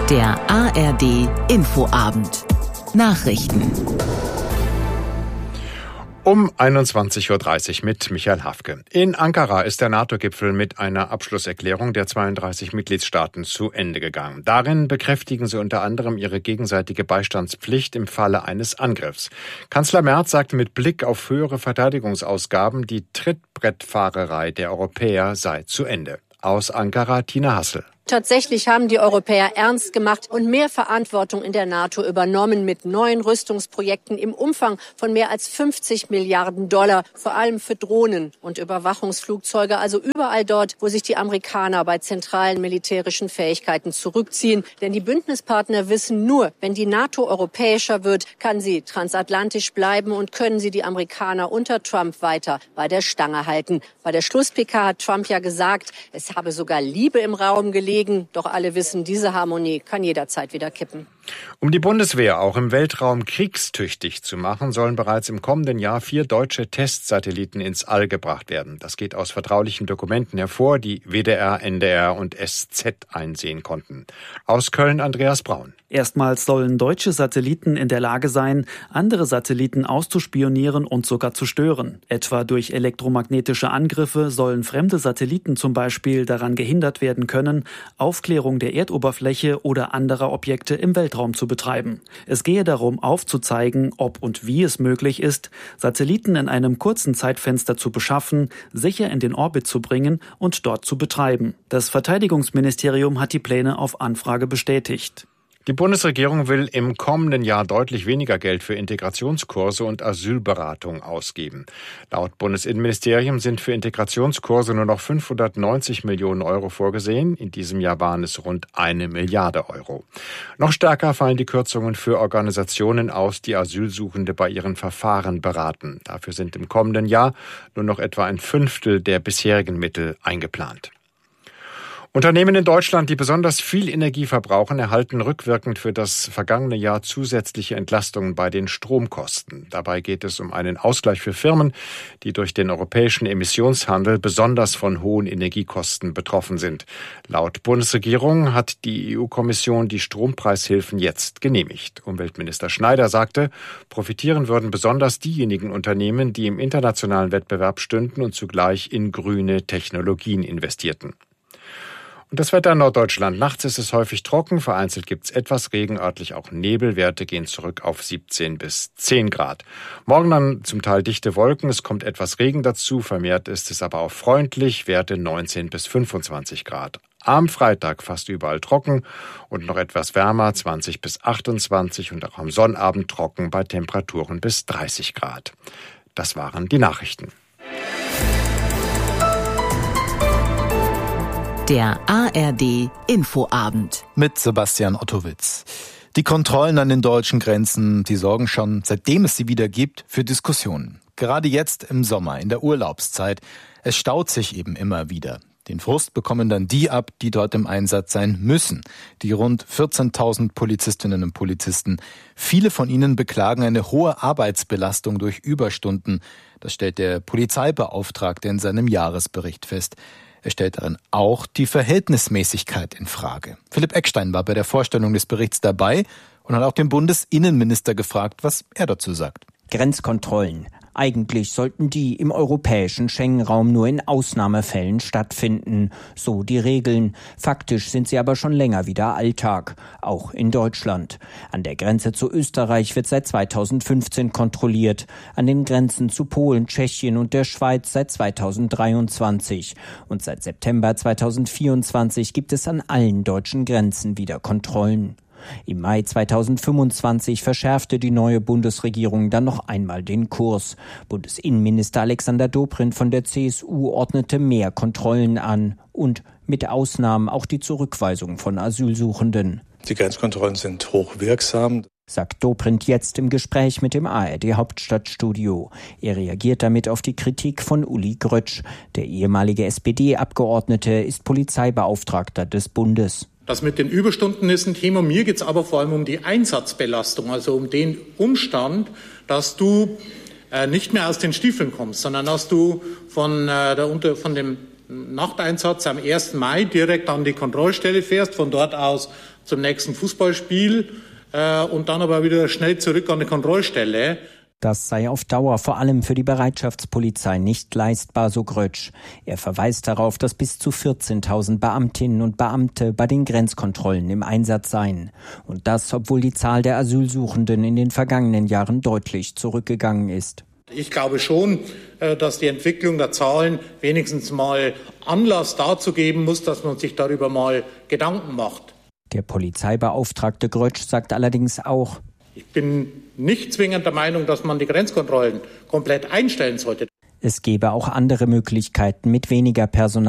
Der ARD Infoabend. Nachrichten. Um 21.30 Uhr mit Michael Hafke. In Ankara ist der NATO-Gipfel mit einer Abschlusserklärung der 32 Mitgliedstaaten zu Ende gegangen. Darin bekräftigen sie unter anderem ihre gegenseitige Beistandspflicht im Falle eines Angriffs. Kanzler Merz sagte mit Blick auf höhere Verteidigungsausgaben, die Trittbrettfahrerei der Europäer sei zu Ende. Aus Ankara Tina Hassel. Tatsächlich haben die Europäer ernst gemacht und mehr Verantwortung in der NATO übernommen mit neuen Rüstungsprojekten im Umfang von mehr als 50 Milliarden $, vor allem für Drohnen und Überwachungsflugzeuge, also überall dort, wo sich die Amerikaner bei zentralen militärischen Fähigkeiten zurückziehen. Denn die Bündnispartner wissen nur, wenn die NATO europäischer wird, kann sie transatlantisch bleiben und können sie die Amerikaner unter Trump weiter bei der Stange halten. Bei der Schluss-PK hat Trump ja gesagt, es habe sogar Liebe im Raum gelegen. Doch alle wissen, diese Harmonie kann jederzeit wieder kippen. Um die Bundeswehr auch im Weltraum kriegstüchtig zu machen, sollen bereits im kommenden Jahr 4 deutsche Testsatelliten ins All gebracht werden. Das geht aus vertraulichen Dokumenten hervor, die WDR, NDR und SZ einsehen konnten. Aus Köln Andreas Braun. Erstmals sollen deutsche Satelliten in der Lage sein, andere Satelliten auszuspionieren und sogar zu stören. Etwa durch elektromagnetische Angriffe sollen fremde Satelliten zum Beispiel daran gehindert werden können, Aufklärung der Erdoberfläche oder anderer Objekte im Weltraum zu betreiben. Es gehe darum, aufzuzeigen, ob und wie es möglich ist, Satelliten in einem kurzen Zeitfenster zu beschaffen, sicher in den Orbit zu bringen und dort zu betreiben. Das Verteidigungsministerium hat die Pläne auf Anfrage bestätigt. Die Bundesregierung will im kommenden Jahr deutlich weniger Geld für Integrationskurse und Asylberatung ausgeben. Laut Bundesinnenministerium sind für Integrationskurse nur noch 590 Millionen Euro vorgesehen. In diesem Jahr waren es rund 1 Milliarde Euro. Noch stärker fallen die Kürzungen für Organisationen aus, die Asylsuchende bei ihren Verfahren beraten. Dafür sind im kommenden Jahr nur noch etwa ein Fünftel der bisherigen Mittel eingeplant. Unternehmen in Deutschland, die besonders viel Energie verbrauchen, erhalten rückwirkend für das vergangene Jahr zusätzliche Entlastungen bei den Stromkosten. Dabei geht es um einen Ausgleich für Firmen, die durch den europäischen Emissionshandel besonders von hohen Energiekosten betroffen sind. Laut Bundesregierung hat die EU-Kommission die Strompreishilfen jetzt genehmigt. Umweltminister Schneider sagte, profitieren würden besonders diejenigen Unternehmen, die im internationalen Wettbewerb stünden und zugleich in grüne Technologien investierten. Und das Wetter in Norddeutschland. Nachts ist es häufig trocken, vereinzelt gibt es etwas Regen, örtlich auch Nebel. Werte gehen zurück auf 17 bis 10 Grad. Morgen dann zum Teil dichte Wolken, es kommt etwas Regen dazu, vermehrt ist es aber auch freundlich, Werte 19 bis 25 Grad. Am Freitag fast überall trocken und noch etwas wärmer, 20 bis 28 und auch am Sonnabend trocken bei Temperaturen bis 30 Grad. Das waren die Nachrichten. Der ARD Infoabend. Mit Sebastian Ottowitz. Die Kontrollen an den deutschen Grenzen, die sorgen schon, seitdem es sie wieder gibt, für Diskussionen. Gerade jetzt im Sommer, in der Urlaubszeit. Es staut sich eben immer wieder. Den Frust bekommen dann die ab, die dort im Einsatz sein müssen. Die rund 14.000 Polizistinnen und Polizisten. Viele von ihnen beklagen eine hohe Arbeitsbelastung durch Überstunden. Das stellt der Polizeibeauftragte in seinem Jahresbericht fest. Er stellt darin auch die Verhältnismäßigkeit in Frage. Philipp Eckstein war bei der Vorstellung des Berichts dabei und hat auch den Bundesinnenminister gefragt, was er dazu sagt. Grenzkontrollen. Eigentlich sollten die im europäischen Schengen-Raum nur in Ausnahmefällen stattfinden. So die Regeln. Faktisch sind sie aber schon länger wieder Alltag. Auch in Deutschland. An der Grenze zu Österreich wird seit 2015 kontrolliert. An den Grenzen zu Polen, Tschechien und der Schweiz seit 2023. Und seit September 2024 gibt es an allen deutschen Grenzen wieder Kontrollen. Im Mai 2025 verschärfte die neue Bundesregierung dann noch einmal den Kurs. Bundesinnenminister Alexander Dobrindt von der CSU ordnete mehr Kontrollen an und mit Ausnahmen auch die Zurückweisung von Asylsuchenden. Die Grenzkontrollen sind hochwirksam, sagt Dobrindt jetzt im Gespräch mit dem ARD Hauptstadtstudio. Er reagiert damit auf die Kritik von Uli Grötsch. Der ehemalige SPD-Abgeordnete ist Polizeibeauftragter des Bundes. Das mit den Überstunden ist ein Thema. Mir geht es aber vor allem um die Einsatzbelastung, also um den Umstand, dass du nicht mehr aus den Stiefeln kommst, sondern dass du von dem Nachteinsatz am 1. Mai direkt an die Kontrollstelle fährst, von dort aus zum nächsten Fußballspiel und dann aber wieder schnell zurück an die Kontrollstelle. Das sei auf Dauer vor allem für die Bereitschaftspolizei nicht leistbar, so Grötsch. Er verweist darauf, dass bis zu 14.000 Beamtinnen und Beamte bei den Grenzkontrollen im Einsatz seien. Und das, obwohl die Zahl der Asylsuchenden in den vergangenen Jahren deutlich zurückgegangen ist. Ich glaube schon, dass die Entwicklung der Zahlen wenigstens mal Anlass dazu geben muss, dass man sich darüber mal Gedanken macht. Der Polizeibeauftragte Grötsch sagt allerdings auch: Ich bin nicht zwingend der Meinung, dass man die Grenzkontrollen komplett einstellen sollte. Es gebe auch andere Möglichkeiten mit weniger Personal.